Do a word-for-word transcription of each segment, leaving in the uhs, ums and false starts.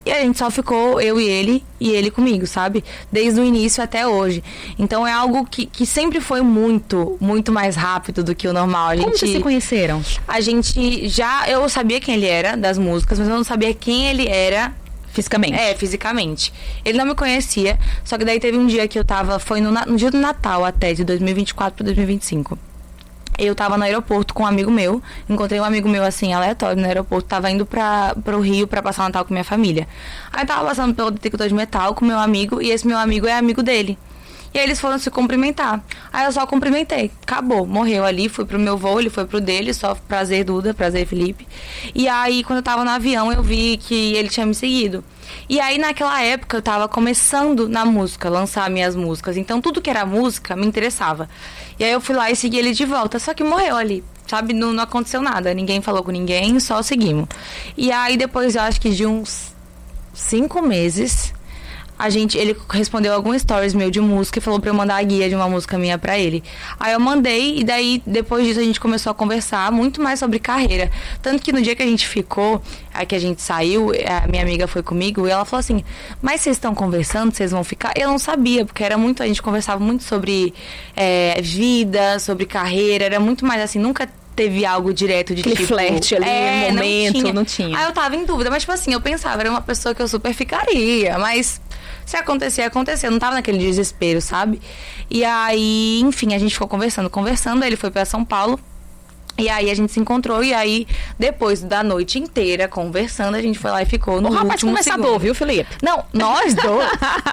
E a gente só ficou, eu e ele, e ele comigo, sabe? Desde o início até hoje. Então é algo que, que sempre foi muito, muito mais rápido do que o normal. A gente, Como vocês se conheceram? A gente já... Eu sabia quem ele era, das músicas, mas eu não sabia quem ele era... Fisicamente? É, fisicamente. Ele não me conhecia, só que daí teve um dia que eu tava... Foi no, no dia do Natal até, de dois mil e vinte e quatro para dois mil e vinte e cinco. Eu tava no aeroporto com um amigo meu. Encontrei um amigo meu, assim, aleatório no aeroporto. Tava indo pra, pro Rio pra passar o Natal com minha família. Aí tava passando pelo detector de metal com meu amigo. E esse meu amigo é amigo dele. E aí eles foram se cumprimentar. Aí eu só cumprimentei. Acabou. Morreu ali. Fui pro meu voo, ele foi pro dele. Só prazer, Duda. Prazer, Felipe. E aí, quando eu tava no avião, eu vi que ele tinha me seguido. E aí, naquela época, eu tava começando na música, lançar minhas músicas. Então, tudo que era música me interessava. E aí, eu fui lá e segui ele de volta. Só que morreu ali, sabe? Não, não aconteceu nada. Ninguém falou com ninguém, só seguimos. E aí, depois, eu acho que de uns cinco meses... A gente, ele respondeu alguns stories meu de música e falou pra eu mandar a guia de uma música minha pra ele. Aí eu mandei e daí, depois disso, a gente começou a conversar muito mais sobre carreira. Tanto que no dia que a gente ficou, aí que a gente saiu, a minha amiga foi comigo e ela falou assim, mas vocês estão conversando, vocês vão ficar? Eu não sabia, porque era muito, a gente conversava muito sobre é, vida, sobre carreira, era muito mais assim, nunca teve algo direto de aquele tipo... flerte ali, é, momento, não tinha. não tinha. Aí eu tava em dúvida, mas tipo assim, eu pensava, era uma pessoa que eu super ficaria, mas... Se acontecer, acontecer. Eu não tava naquele desespero, sabe? E aí, enfim, a gente ficou conversando, conversando. Aí ele foi pra São Paulo. E aí a gente se encontrou. E aí, depois da noite inteira conversando, a gente foi lá e ficou no o rapaz último conversador, segundo. viu, Felipe? Não, nós dois.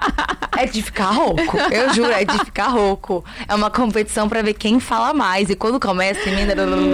É de ficar rouco. Eu juro, é de ficar rouco. É uma competição pra ver quem fala mais. E quando começa, emenda...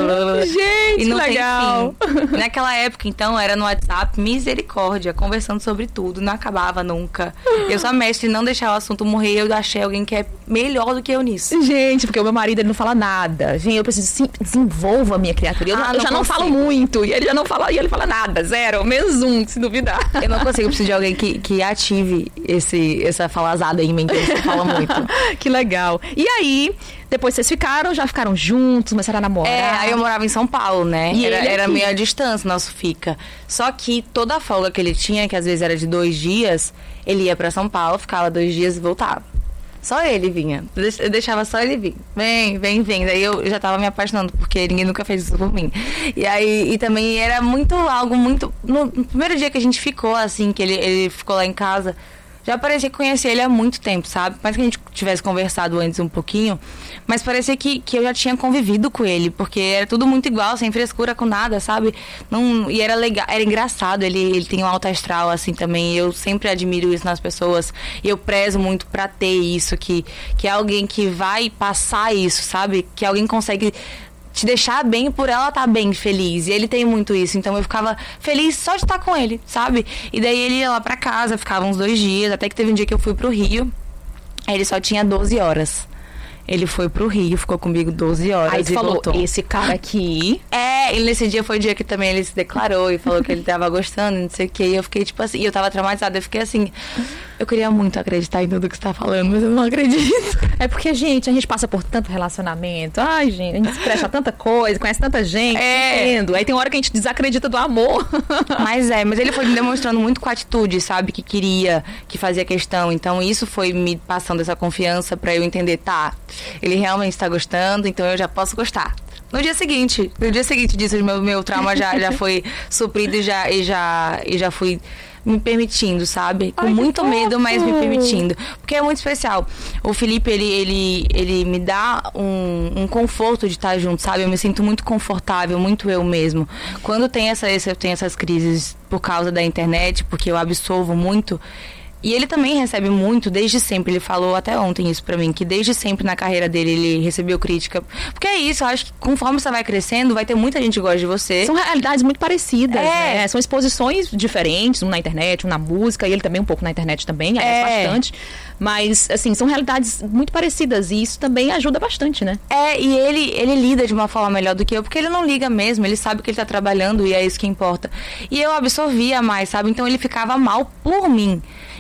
Gente, e não legal. Tem fim. Naquela época, então, era no WhatsApp, misericórdia, conversando sobre tudo. Não acabava nunca. Eu sou a mestre em não deixar o assunto morrer. Eu achei alguém que é melhor do que eu nisso. Gente, porque o meu marido, ele não fala nada. Gente, eu preciso sim, desenvolva a minha criatura. Eu, ah, não, eu não já consigo. não falo muito. E ele já não fala, e ele fala nada. Zero, menos um, se duvidar. Eu não consigo, eu preciso de alguém que, que ative esse, essa falazada em mim, que você fala muito. Que legal. E aí, depois vocês ficaram, já ficaram juntos, começaram a namorar? É, aí eu morava em São Paulo, né? E era ele era aqui? meio a distância, nosso fica. Só que toda a folga que ele tinha, que às vezes era de dois dias, ele ia pra São Paulo, ficava dois dias e voltava. Só ele vinha. Eu deixava só ele vir. Vem, vem, vem. Daí eu já tava me apaixonando, porque ninguém nunca fez isso por mim. E aí, e também era muito, algo muito... No, no primeiro dia que a gente ficou, assim, que ele, ele ficou lá em casa... Já parecia que conhecia ele há muito tempo, sabe? Mas que a gente tivesse conversado antes um pouquinho. Mas parecia que, que eu já tinha convivido com ele. Porque era tudo muito igual, sem frescura com nada, sabe? Não, e era legal, era engraçado. Ele, ele tem um alto astral, assim, também. Eu sempre admiro isso nas pessoas. E eu prezo muito pra ter isso. Que, que é alguém que vai passar isso, sabe? Que alguém consegue... te deixar bem por ela estar bem, feliz. E ele tem muito isso. Então eu ficava feliz só de estar com ele, sabe? E daí ele ia lá pra casa, ficava uns dois dias. Até que teve um dia que eu fui pro Rio. Aí ele só tinha doze horas. Ele foi pro Rio, ficou comigo doze horas. Aí tu e falou, voltou. esse cara aqui... É, e nesse dia foi o dia que também ele se declarou e falou que ele tava gostando, não sei o que. E eu fiquei tipo assim, e eu tava traumatizada. Eu fiquei assim, eu queria muito acreditar em tudo que você tá falando, mas eu não acredito. É porque, gente, a gente passa por tanto relacionamento. Ai, gente, a gente se presta tanta coisa, conhece tanta gente, É. entendo. Aí tem uma hora que a gente desacredita do amor. Mas é, mas ele foi me demonstrando muito com atitude, sabe? Que queria, que fazia questão. Então isso foi me passando essa confiança pra eu entender, tá, ele realmente está gostando, então eu já posso gostar. No dia seguinte, no dia seguinte disso, meu, meu trauma já, já foi suprido e já, e, já, e já fui me permitindo, sabe? Com Ai, muito que medo, fofo. mas me permitindo. Porque é muito especial. O Felipe, ele, ele, ele me dá um, um conforto de estar junto, sabe? Eu me sinto muito confortável, muito eu mesmo. Quando tem essa, esse, eu tenho essas crises por causa da internet, porque eu absorvo muito... E ele também recebe muito, desde sempre. Ele falou até ontem isso pra mim, que desde sempre na carreira dele ele recebeu crítica. Porque é isso, eu acho que conforme você vai crescendo, vai ter muita gente que gosta de você. São realidades muito parecidas, É. né? São exposições diferentes, um na internet, um na música, e ele também um pouco na internet também, aliás, É. bastante. Mas, assim, são realidades muito parecidas e isso também ajuda bastante, né? É, e ele, ele lida de uma forma melhor do que eu, porque ele não liga mesmo, ele sabe que ele tá trabalhando e é isso que importa. E eu absorvia mais, sabe? Então ele ficava mal por mim.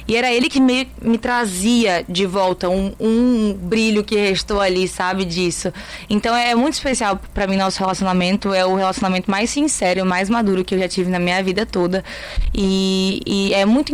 E era ele que me, me trazia de volta um, um brilho que restou ali, sabe, disso. Então é muito especial pra mim nosso relacionamento. É o relacionamento mais sincero, mais maduro que eu já tive na minha vida toda. E, e é muito